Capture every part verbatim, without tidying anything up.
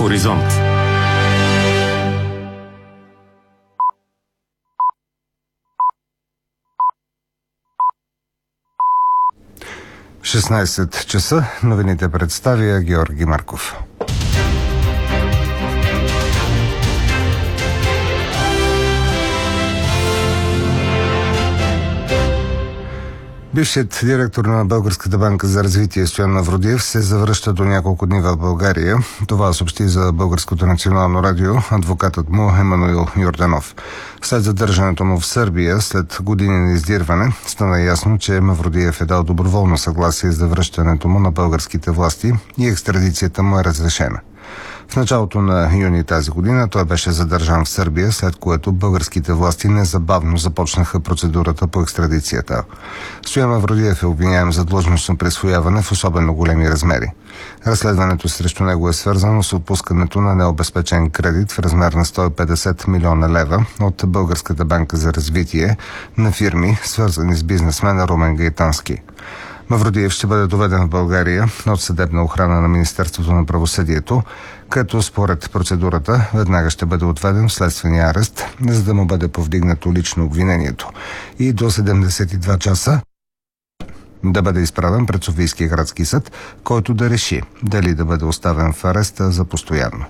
Хоризонт. шестнайсет часа. Новините представя Георги Марков. Бившият директор на Българската банка за развитие Стоян Мавродиев се завръща до няколко дни в България. Това съобщи за Българското национално радио адвокатът му Емануил Йорданов. След задържането му в Сърбия, след години на издирване, стана ясно, че Мавродиев е дал доброволно съгласие за връщането му на българските власти и екстрадицията му е разрешена. В началото на юни тази година той беше задържан в Сърбия, след което българските власти незабавно започнаха процедурата по екстрадицията. Стоян Мавродиев е обвиняем за длъжностно присвояване в особено големи размери. Разследването срещу него е свързано с отпускането на необезпечен кредит в размер на сто и петдесет милиона лева от Българската банка за развитие на фирми, свързани с бизнесмена Румен Гайтански. Мавродиев ще бъде доведен в България от съдебна охрана на Министерството на правосъдието, като според процедурата веднага ще бъде отведен в следствения арест, за да му бъде повдигнато лично обвинението и до седемдесет и два часа да бъде изправен пред Софийския градски съд, който да реши дали да бъде оставен в ареста за постоянно.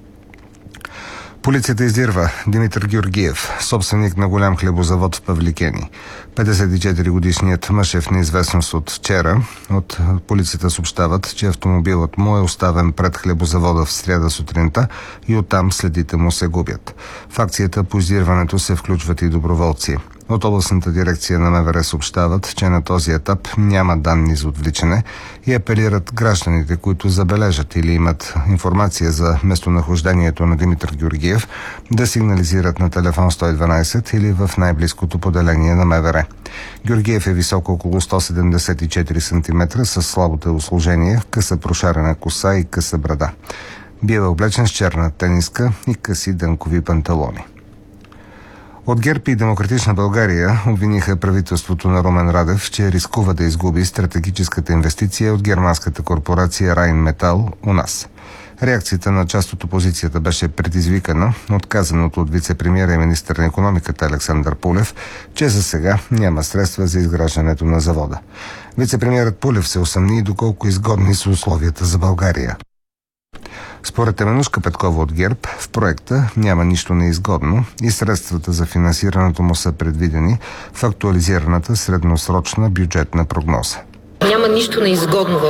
Полицията издирва Димитър Георгиев, собственик на голям хлебозавод в Павликени. петдесет и четири годишният мъж е в неизвестност от вчера. От полицията съобщават, че автомобилът му е оставен пред хлебозавода в сряда сутринта и оттам следите му се губят. В акцията по издирването се включват и доброволци. От областната дирекция на МВР съобщават, че на този етап няма данни за отвличане и апелират гражданите, които забележат или имат информация за местонахождението на Димитър Георгиев, да сигнализират на телефон сто и дванайсет или в най-близкото поделение на МВР. Георгиев е висок около сто седемдесет и четири сантиметра с слабо телосложение, къса прошарена коса и къса брада. Бива облечен с черна тениска и къси дънкови панталони. От ГЕРБ и Демократична България обвиниха правителството на Румен Радев, че рискува да изгуби стратегическата инвестиция от германската корпорация Райнметал у нас. Реакцията на част от опозицията беше предизвикана от казаното от вице-премиера и министър на икономиката Александър Пулев, че за сега няма средства за изграждането на завода. Вице-премиерът Пулев се усъмни доколко изгодни са условията за България. Според Теменужка Петкова от ГЕРБ, в проекта няма нищо неизгодно и средствата за финансирането му са предвидени в актуализираната средносрочна бюджетна прогноза. Няма нищо неизгодно в